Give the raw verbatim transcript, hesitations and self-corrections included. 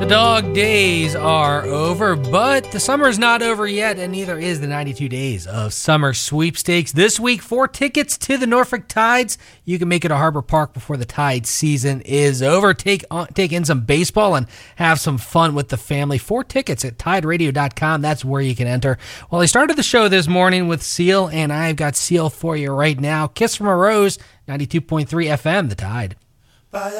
The dog days are over, but the summer's not over yet, and neither is the ninety-two days of summer sweepstakes. This week, four tickets to the Norfolk Tides. You can make it to Harbor Park before the Tide season is over. Take on, take in some baseball and have some fun with the family. Four tickets at tide radio dot com. That's where you can enter. Well, I started the show this morning with Seal, and I've got Seal for you right now. Kiss from a Rose, ninety-two point three F M, The Tide.